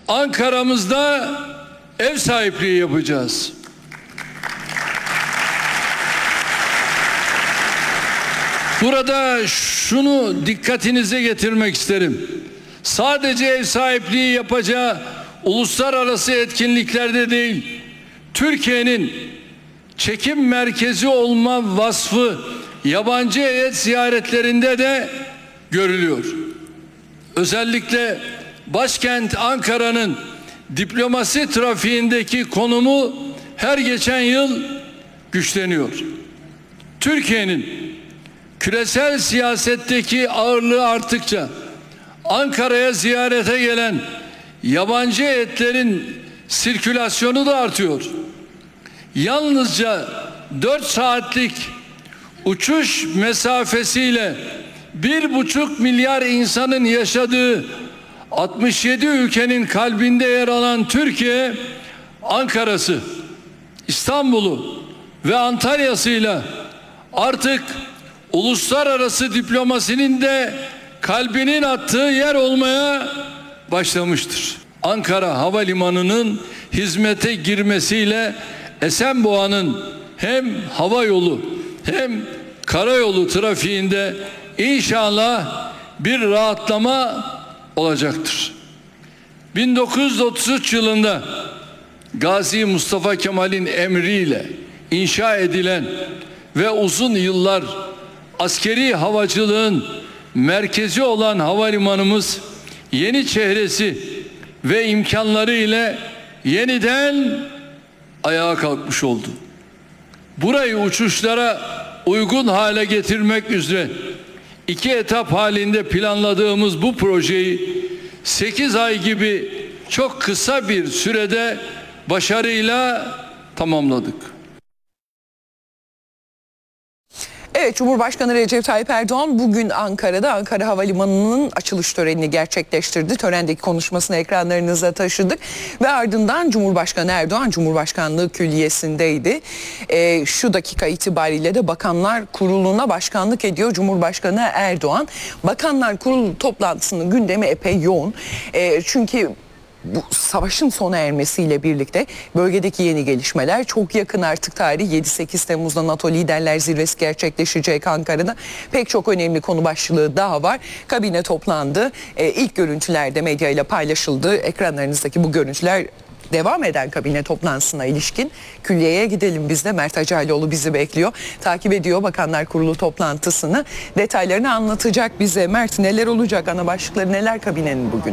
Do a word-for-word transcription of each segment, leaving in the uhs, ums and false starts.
Ankara'mızda ev sahipliği yapacağız. Burada şunu dikkatinize getirmek isterim. Sadece ev sahipliği yapacağı uluslararası etkinliklerde değil, Türkiye'nin çekim merkezi olma vasfı yabancı heyet ziyaretlerinde de görülüyor. Özellikle başkent Ankara'nın diplomasi trafiğindeki konumu her geçen yıl güçleniyor. Türkiye'nin küresel siyasetteki ağırlığı arttıkça Ankara'ya ziyarete gelen yabancı heyetlerin sirkülasyonu da artıyor. Yalnızca dört saatlik uçuş mesafesiyle bir buçuk milyar insanın yaşadığı altmış yedi ülkenin kalbinde yer alan Türkiye, Ankara'sı, İstanbul'u ve Antalya'sıyla artık uluslararası diplomasinin de kalbinin attığı yer olmaya başlamıştır. Ankara Havalimanı'nın hizmete girmesiyle Esenboğa'nın hem hava yolu hem karayolu trafiğinde inşallah bir rahatlama olacaktır. bin dokuz yüz otuz üç yılında Gazi Mustafa Kemal'in emriyle inşa edilen ve uzun yıllar askeri havacılığın merkezi olan havalimanımız yeni çehresi ve imkanları ile yeniden ayağa kalkmış oldu. Burayı uçuşlara uygun hale getirmek üzere iki etap halinde planladığımız bu projeyi sekiz ay gibi çok kısa bir sürede başarıyla tamamladık. Evet, Cumhurbaşkanı Recep Tayyip Erdoğan bugün Ankara'da Ankara Havalimanı'nın açılış törenini gerçekleştirdi. Törendeki konuşmasını ekranlarınıza taşıdık ve ardından Cumhurbaşkanı Erdoğan Cumhurbaşkanlığı Külliyesi'ndeydi. E, şu dakika itibariyle de Bakanlar Kurulu'na başkanlık ediyor Cumhurbaşkanı Erdoğan. Bakanlar Kurulu toplantısının gündemi epey yoğun. E, çünkü bu savaşın sona ermesiyle birlikte bölgedeki yeni gelişmeler, çok yakın artık tarih yedi sekiz Temmuz'da NATO Liderler Zirvesi gerçekleşecek Ankara'da. Pek çok önemli konu başlığı daha var. Kabine toplandı. Ee, ilk görüntüler de medyayla paylaşıldı. Ekranlarınızdaki bu görüntüler devam eden kabine toplantısına ilişkin. Külliyeye gidelim biz de. Mert Hacıoğlu bizi bekliyor. Takip ediyor Bakanlar Kurulu toplantısını. Detaylarını anlatacak bize. Mert, neler olacak? Ana başlıkları neler kabinenin bugün?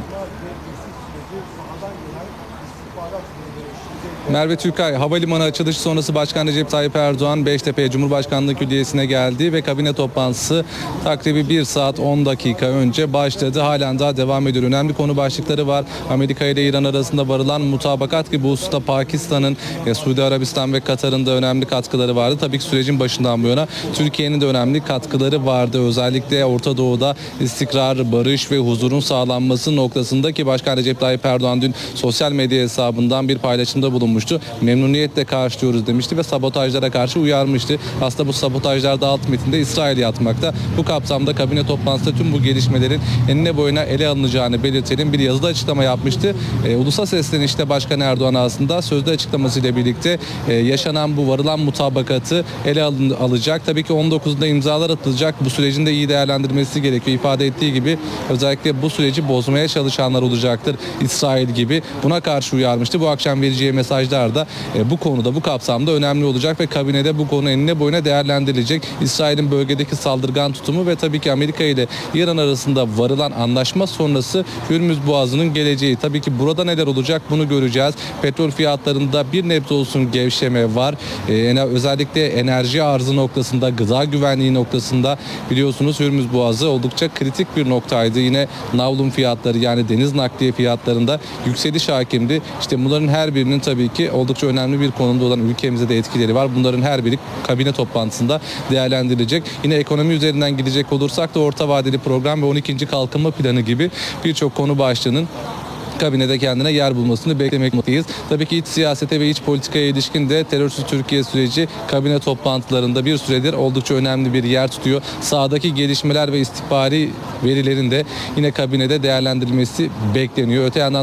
Merve Türkay, havalimanı açılışı sonrası Başkan Recep Tayyip Erdoğan Beştepe Cumhurbaşkanlığı Külliyesi'ne geldi ve kabine toplantısı takribi bir saat on dakika önce başladı. Halen daha devam ediyor. Önemli konu başlıkları var. Amerika ile İran arasında varılan mutabakat ki bu hususta Pakistan'ın, Suudi Arabistan ve Katar'ın da önemli katkıları vardı. Tabii ki sürecin başından bu yana Türkiye'nin de önemli katkıları vardı. Özellikle Orta Doğu'da istikrar, barış ve huzurun sağlanması noktasında ki Başkan Recep Tayyip Erdoğan dün sosyal medya hesabından bir paylaşımda bulunmuştu. Memnuniyetle karşılıyoruz demişti ve sabotajlara karşı uyarmıştı. Aslında bu sabotajlarda alt metinde İsrail yatmakta. Bu kapsamda kabine toplantısında tüm bu gelişmelerin enine boyuna ele alınacağını belirtelim bir yazıda açıklama yapmıştı. E, Ulusal Sesleniş'te Başkan Erdoğan aslında sözlü açıklamasıyla birlikte e, yaşanan bu varılan mutabakatı ele alın, alacak. Tabii ki on dokuzunda imzalar atılacak. Bu sürecin de iyi değerlendirmesi gerekiyor. İfade ettiği gibi özellikle bu süreci bozmaya çalışanlar olacaktır. İsrail gibi. Buna karşı uyarmıştı. Bu akşam vereceği mesaj da e, bu konuda bu kapsamda önemli olacak ve kabinede bu konu enine boyuna değerlendirilecek. İsrail'in bölgedeki saldırgan tutumu ve tabii ki Amerika ile İran arasında varılan anlaşma sonrası Hürmüz Boğazı'nın geleceği. Tabii ki burada neler olacak bunu göreceğiz. Petrol fiyatlarında bir nebze olsun gevşeme var. Ee, özellikle enerji arzı noktasında, gıda güvenliği noktasında biliyorsunuz Hürmüz Boğazı oldukça kritik bir noktaydı. Yine navlun fiyatları yani deniz nakliye fiyatlarında yükseliş hakimdi. İşte bunların her birinin tabii ki oldukça önemli bir konumda olan ülkemize de etkileri var. Bunların her biri kabine toplantısında değerlendirilecek. Yine ekonomi üzerinden gidecek olursak da orta vadeli program ve on ikinci kalkınma planı gibi birçok konu başlığının kabinede kendine yer bulmasını beklemekteyiz. Tabii ki iç siyasete ve iç politikaya ilişkin de terörsüz Türkiye süreci kabine toplantılarında bir süredir oldukça önemli bir yer tutuyor. Sahadaki gelişmeler ve istihbari verilerin de yine kabinede değerlendirilmesi bekleniyor. Öte yandan